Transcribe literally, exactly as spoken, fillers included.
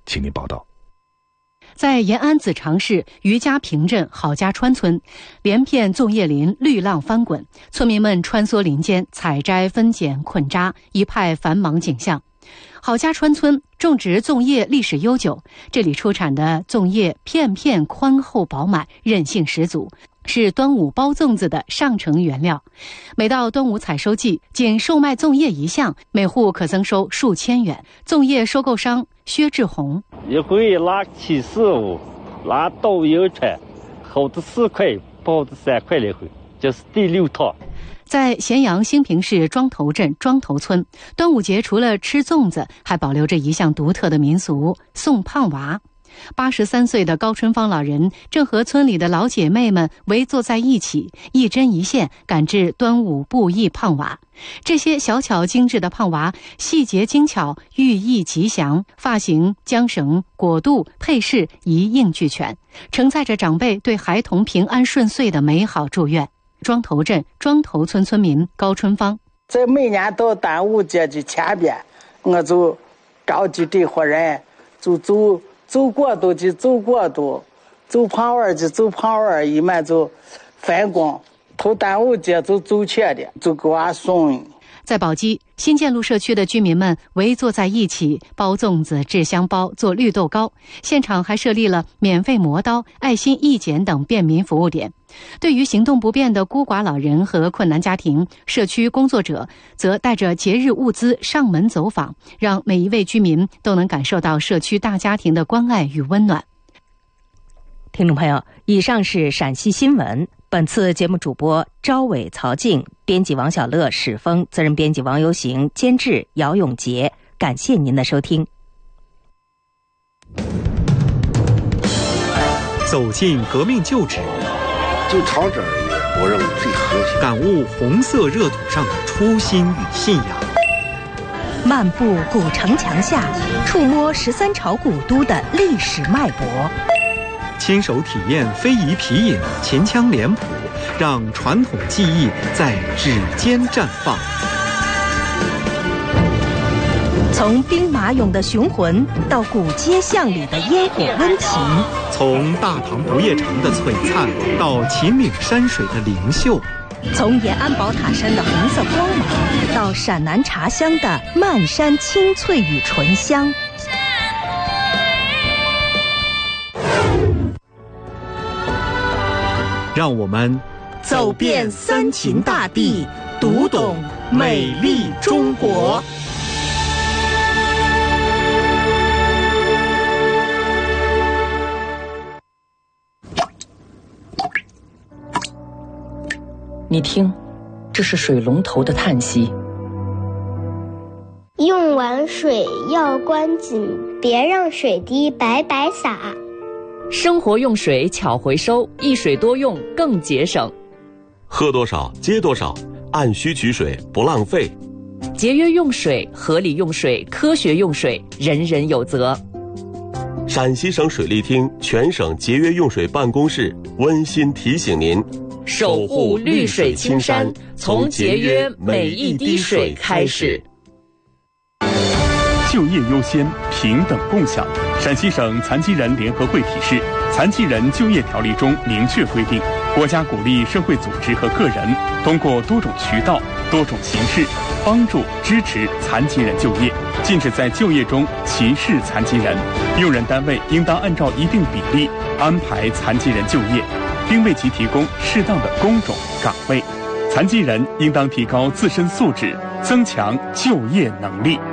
请您报道。 在延安子长市余家坪镇郝家川村，连片粽叶林绿浪翻滚，村民们穿梭林间采摘分拣捆扎，一派繁忙景象。郝家川村种植粽叶历史悠久，这里出产的粽叶片片宽厚饱满，韧性十足，是端午包粽子的上乘原料。每到端午采收季，仅售卖粽叶一项，每户可增收数千元。粽叶收购商薛志红： 一回拿七十五，拿豆油菜，厚的四块，薄的三块来回，这是第六套。 在咸阳兴平市庄头镇庄头村，端午节除了吃粽子，还保留着一项独特的民俗——送胖娃。八十三岁的高春芳老人正和村里的老姐妹们围坐在一起，一针一线赶制端午布艺胖娃。这些小巧精致的胖娃，细节精巧，寓意吉祥，发型、缰绳、裹肚、配饰一应俱全，承载着长辈对孩童平安顺遂的美好祝愿。庄头镇庄头村村民高春芳： 在每年到端午节的前边，我就召集这伙人，就走走过度的走过度，走胖娃的走胖娃，一面就分工，头端午节就走全的，就给我送。 在宝鸡新建路社区的居民们围坐在一起，包粽子、制香包、做绿豆糕，现场还设立了免费磨刀、爱心义剪等便民服务点。对于行动不便的孤寡老人和困难家庭，社区工作者则带着节日物资上门走访，让每一位居民都能感受到社区大家庭的关爱与温暖。 听众朋友，以上是陕西新闻。本次节目主播招伟、曹静，编辑王小乐、史峰，责任编辑王游行，监制姚永杰。感谢您的收听。 走进革命旧址， 就朝这儿，我认为最核心。 感悟红色热土上的初心与信仰。 漫步古城墙下，触摸十三朝古都的历史脉搏。 亲手体验非遗皮影、秦腔脸谱，让传统技艺在指尖绽放。 从兵马俑的雄浑到古街巷里的烟火温情， 从大唐不夜城的璀璨到秦岭山水的灵秀， 从延安宝塔山的红色光芒到陕南茶乡的漫山青翠与醇香。 让我们走遍三秦大地，读懂美丽中国。 你听，这是水龙头的叹息。 用完水要关紧，别让水滴白白洒。 生活用水巧回收，一水多用更节省。 喝多少接多少，按需取水不浪费。 节约用水，合理用水，科学用水，人人有责。 陕西省水利厅全省节约用水办公室温馨提醒您： 守护绿水青山，从节约每一滴水开始。 就业优先，平等共享。陕西省残疾人联合会提示，《残疾人就业条例》中明确规定，国家鼓励社会组织和个人通过多种渠道、多种形式帮助支持残疾人就业，禁止在就业中歧视残疾人。用人单位应当按照一定比例安排残疾人就业，并为其提供适当的工种岗位。残疾人应当提高自身素质，增强就业能力。